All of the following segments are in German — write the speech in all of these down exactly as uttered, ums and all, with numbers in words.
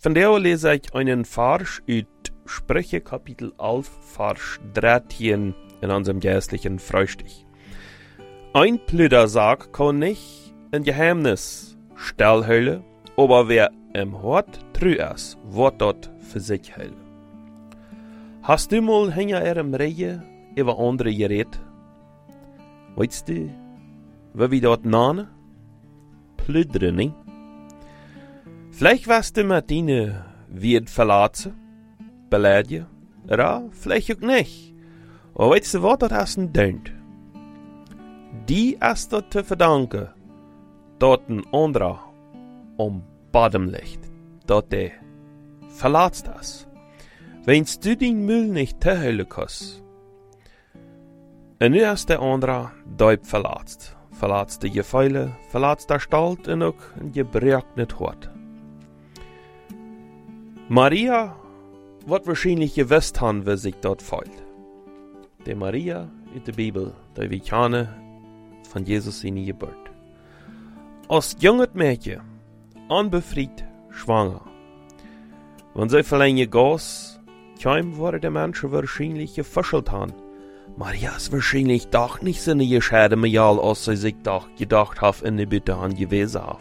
Von der lese ich einen Vers aus Sprüche Kapitel elf, Vers dreizehn in unserem geistlichen Frühstück. Ein Plüdersack kann nicht ein Geheimnis stillhüllen, aber wer im Hort treu ist, wird dort für sich hüllen. Hast du mal hinter ihrem Reihe über andere geredet? Weißt du, wie wir dort nahen? Plüdern, nicht? Vielleicht wirst du mit ihnen wird verlassen, beleidigen, oder vielleicht auch nicht. Aber weißt du, was das ist ein Dönt? Die ist dort zu verdanken, dort ein anderer am Boden liegt, dort der verletzt ist. Wenn du den Müll nicht teilen kannst, und nu ist der andere dort verletzt, verletzt die Gefühle, verletzt der Stalt und auch ein gebrochenes Hort. Maria wird wahrscheinlich gewusst haben, wie sich dort fühlt. Die Maria in der Bibel, die wir kennen von Jesus in die Geburt. Als junges Mädchen, unbefreit, schwanger. Wenn sie verlängert Gas kam, wurde der Menschen wahrscheinlich gefäschelt haben. Maria ist wahrscheinlich doch nicht so eine Geschäde mehr, als sie sich doch gedacht hat, in der Bitte an gewesen hat.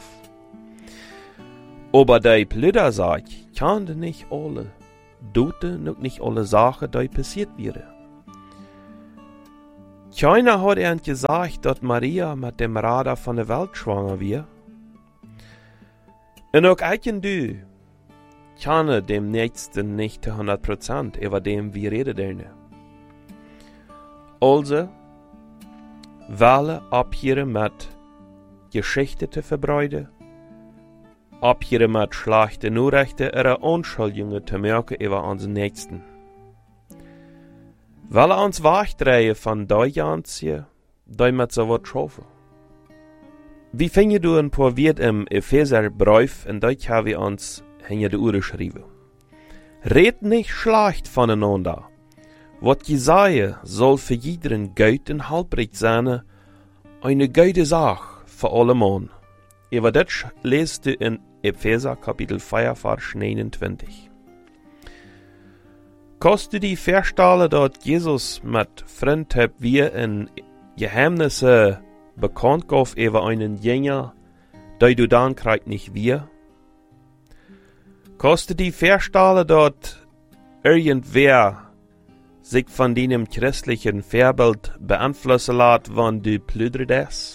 Aber die Plüder sagt, kannte nicht alle, dute noch nicht alle Sachen, die passiert wären. Keiner hat ihnen gesagt, dass Maria mit dem Radar von der Welt schwanger wird. Und auch ich und du kennen dem Nächsten nicht zu hundert Prozent, über dem wir reden. Also, wähle abhören mit Geschichte zu verbreiten, abhören mit schlechten Nachrichten oder Anschuldigungen zu merken über unseren Nächsten. Weil er uns wegdrehen von der anziehen, die mit so was schaffen. Wie findest du ein paar Wort im Epheserbrief, in Deutsch haben wir uns hinter die Uhr geschrieben. Red nicht schlecht voneinander. Was Jesaja soll für jeden gut und halbrecht sein, eine gute Sache für alle Mann. Über das lest du in Epheser Kapitel vier, Vers neunundzwanzig. Kannst du die verstellen, dass Jesus mit Freund hat, wie in Geheimnisse bekannt gab über einen Jünger, der du dann kriegst nicht wir? Kannst du die verstellen, dass irgendwer sich von deinem christlichen Vorbild beeinflussen lässt, wenn du plüderst?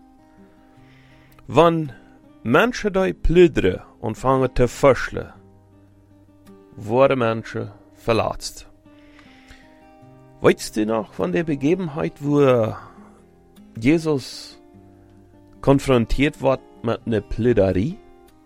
Wenn Menschen die plüdern und fangen zu fuscheln, werden Menschen verletzt. Weißt du noch von der Begebenheit, wo Jesus konfrontiert wird mit einer Plüderie?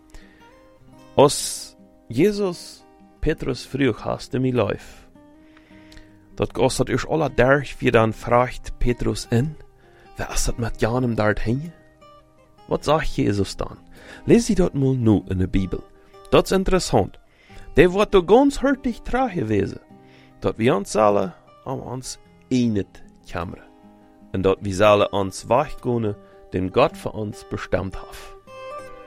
Als Jesus Petrus früh hast im Lauf, dort kostet euch alle durch, wie dann fragt Petrus in, wer ist das mit Janem dort hin? Was sagt Jesus dann? Lies sie dort mal nu in der Bibel. Das ist interessant. Der wird doch ganz hurtig dran gewesen, dass wir uns alle an uns einet kommen und dass wir alle uns wachgehen, den Gott für uns bestimmt hat.